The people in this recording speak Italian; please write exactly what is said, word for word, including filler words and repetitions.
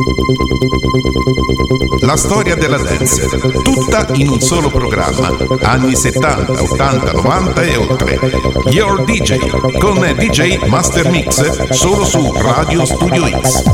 La storia della dance, tutta in un solo programma, anni settanta, ottanta, novanta e oltre. Your D J con D J Master Mix solo su Radio Studio X.